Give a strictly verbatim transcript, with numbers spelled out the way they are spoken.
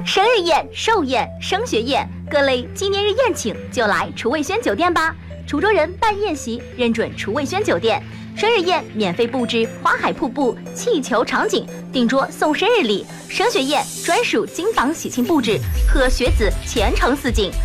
生日宴、寿宴、升学宴，各类纪念日宴请就来楚味轩酒店吧。滁州人办宴席认准楚味轩酒店，生日宴免费布置花海瀑布、气球场景，订桌送生日礼；升学宴专属金榜喜庆布置，贺学子前程似锦。